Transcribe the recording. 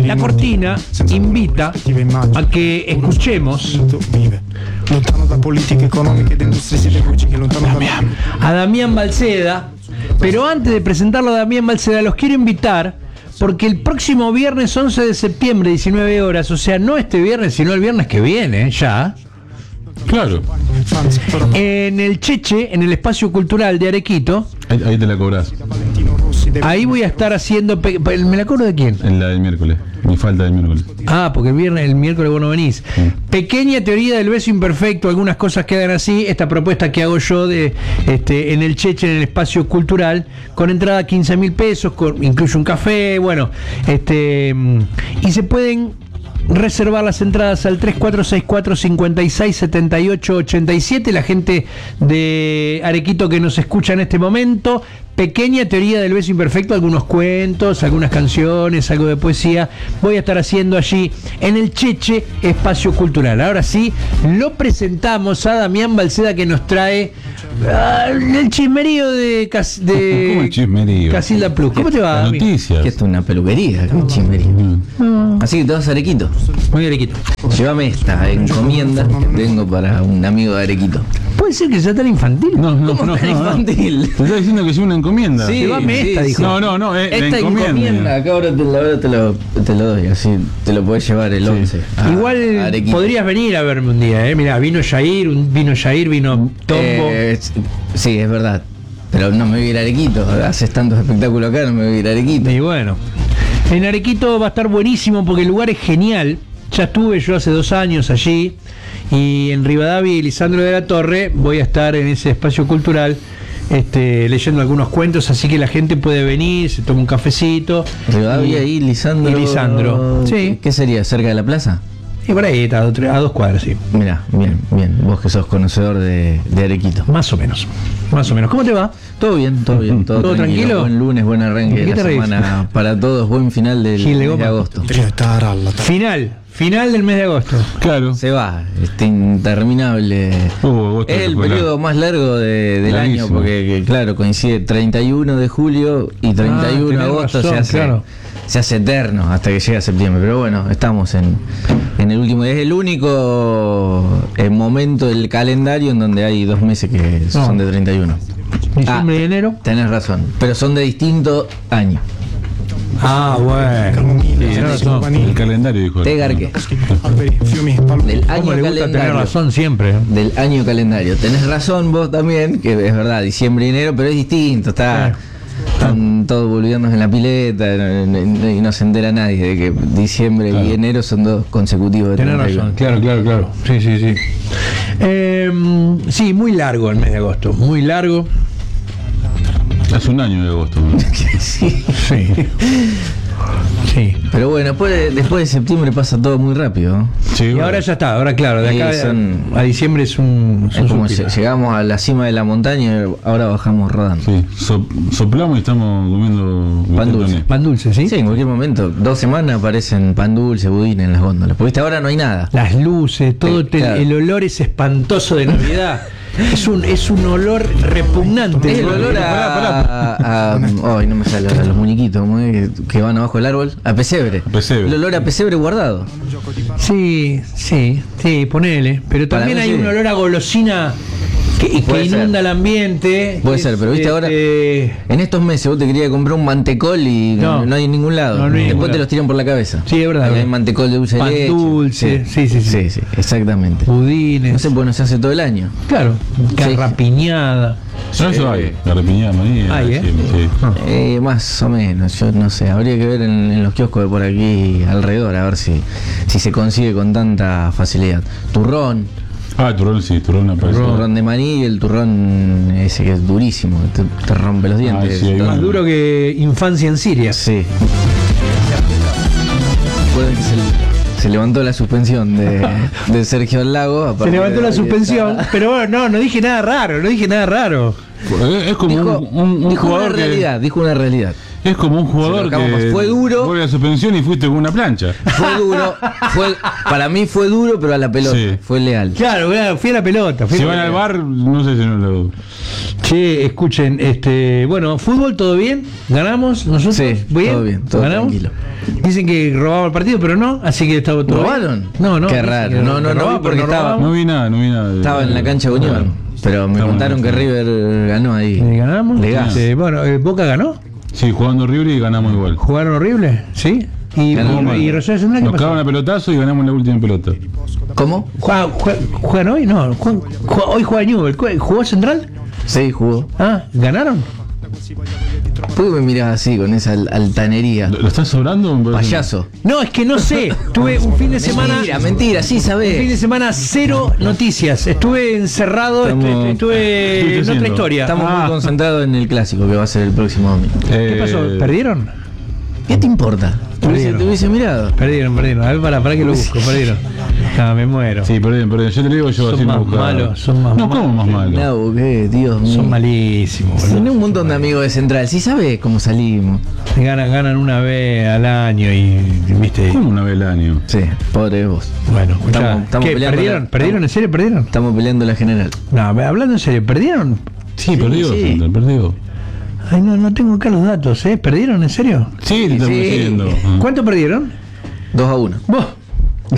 La cortina invita a que escuchemos a Damián Balceda, pero antes de presentarlo a Damián Balceda, los quiero invitar porque el próximo viernes 11 de septiembre, 19 horas, o sea, no este viernes, sino el viernes que viene, ya. Claro. En el Cheche, en el espacio cultural de Arequito. Ahí te la cobras. Ahí voy a estar haciendo. ¿Me la cobro de quién? En la del miércoles. Mi falta del miércoles. Ah, porque el miércoles vos no venís. Sí. Pequeña teoría del beso imperfecto. Algunas cosas quedan así. Esta propuesta que hago yo en el Cheche, en el espacio cultural, con entrada a 15.000 pesos, incluye un café, bueno, y se pueden reservar las entradas al 3464-567887. La gente de Arequito que nos escucha en este momento. Pequeña teoría del beso imperfecto, algunos cuentos, algunas canciones, algo de poesía. Voy a estar haciendo allí en el Cheche Espacio Cultural. Ahora sí, lo presentamos a Damián Balceda, que nos trae el chismerío de ¿Cómo el chismerío? Casilda Plus. ¿Cómo te va? Noticias. Que esto es una peluquería, ¿qué chismerío? Así que te vas a Arequito. Muy Arequito. Llévame esta encomienda que tengo para un amigo de Arequito. ¿Puede ser que sea tan infantil? No, tan infantil. Te está diciendo que es una encomienda. Sí, llévame esta, dijo. No, esta encomienda. Acá ahora te lo doy, así te lo podés llevar el 11. Igual Arequito. Podrías venir a verme un día, Mirá, vino Jair, vino Tombo. Sí, es verdad. Pero no me voy a ir a Arequito. Haces tantos espectáculos acá, no me voy a ir a Arequito. Y bueno, en Arequito va a estar buenísimo porque el lugar es genial. Ya estuve yo hace 2 años allí. Y en Rivadavia y Lisandro de la Torre voy a estar en ese espacio cultural leyendo algunos cuentos, así que la gente puede venir, se toma un cafecito. Rivadavia y Lisandro. Y Lisandro. Sí. ¿Qué sería? ¿Cerca de la plaza? Y por ahí está, a 2 cuadras, sí. Mirá, bien. Vos que sos conocedor de Arequito. Más o menos. ¿Cómo te va? Todo bien. ¿Todo tranquilo? Buen lunes, buen arranque de la semana para todos. Buen final del mes de agosto. Final del mes de agosto. Claro. Se va, este interminable. Es el periodo más largo del año, porque claro, coincide 31 de julio y 31 de agosto, se hace eterno hasta que llega septiembre. Pero bueno, estamos en el último. Es el único momento del calendario en donde hay 2 meses que son de 31. Diciembre y enero. Tenés razón, pero son de distinto año. Bueno. El calendario, dijo. Te garqué. Del año calendario. Tener razón siempre. Del año calendario. Tenés razón vos también, que es verdad, diciembre y enero, pero es distinto. Están todos volviéndose en la pileta y no se entera nadie de que diciembre y enero son 2 consecutivos de Tenés razón, claro. Sí. Sí, muy largo el mes de agosto. Muy largo. Hace un año de agosto. Sí. Pero bueno, después de septiembre pasa todo muy rápido. Sí, y ahora ya está, ahora claro, de acá a diciembre es como llegamos a la cima de la montaña y ahora bajamos rodando. Sí, soplamos y estamos comiendo pan dulce, ¿sí? Sí, en cualquier momento, 2 semanas aparecen pan dulce, budín en las góndolas. Porque ahora no hay nada. Las luces, todo el olor es espantoso de Navidad. Es un olor repugnante. Es el olor ay, no me sale a los muñequitos que van abajo del árbol. A pesebre. El olor a pesebre guardado. Sí, ponele. Pero también hay un olor a golosina que inunda el ambiente. Puede ser, pero viste ahora, en estos meses vos te querías comprar un mantecol y no hay en ningún lado. Después te los tiran por la cabeza. Sí, es verdad. Hay mantecol de dulce de leche. Dulce, sí, exactamente. Budines. No sé, pues no se hace todo el año. Claro, garrapiñada. Eso hay, garrapiñada María. Sí. Más o menos, yo no sé, habría que ver en los kioscos de por aquí alrededor, a ver si se consigue con tanta facilidad. Turrón. Turrón aparece. Turrón de maní y el turrón ese que es durísimo, te rompe los dientes. Más duro que infancia en Siria. Sí. Recuerden que se levantó la suspensión de Sergio Lago. Se levantó la suspensión, pero bueno, no dije nada raro. Es como un jugador dijo una realidad. Es como un jugador que fue duro. Vuelve a suspensión y fuiste con una plancha. Fue duro. Para mí fue duro, pero a la pelota. Sí. Fue leal. Claro, fui a la pelota. Si van al bar, no sé si no lo. Che, escuchen, bueno, fútbol, ¿todo bien? ¿Ganamos nosotros? Sí, ¿Bien? todo bien, todo ¿Ganamos? tranquilo. Dicen que robaba el partido, pero no, así que estaba todo ¿Robaron? bien. No, Qué raro. No vi porque estaba. No vi nada. Estaba en la cancha de Unión. Pero me contaron que River ganó ahí. ¿Ganamos? Bueno, ¿Boca ganó? Sí, jugando River y ganamos igual. ¿Jugaron horrible? ¿Sí? ¿Y Rosario Central qué nos pasó? cagaron a pelotazo y ganamos la última pelota. ¿Cómo? ¿Juegan hoy? No, hoy juega Newell. ¿Jugó Central? Sí, jugó. Ah, ¿ganaron? ¿Por qué me mirás así con esa altanería? ¿Lo estás sobrando? Payaso. No, es que no sé. Tuve un fin de semana. Mentira, sí sabés. Un fin de semana 0 noticias. Estuve encerrado, estuve en otra historia. Estamos muy concentrados en el clásico que va a ser el próximo domingo. ¿Qué pasó? ¿Perdieron? ¿Qué te importa? Te hubiese mirado. Perdieron. A ver, para que lo busco. Perdieron. No, me muero. Sí, perdieron. Yo te lo digo, yo son así más me buscaba. malos, son más No, ¿cómo más malos? No, ¿qué? Dios mío. Son malísimos. Tiene un montón de amigos de Central. Sí sabés cómo salimos. Ganan una vez al año y viste. ¿Cómo una vez al año? Sí, pobre vos. Bueno, estamos ¿qué? peleando. ¿Perdieron? ¿En serio perdieron? Estamos peleando la general. No, hablando en serio, ¿perdieron? Sí, perdió. Sí. Perdió. Ay, no tengo acá los datos, ¿eh? ¿Perdieron en serio? Sí, te estamos diciendo. ¿Cuánto perdieron? 2-1. Vos.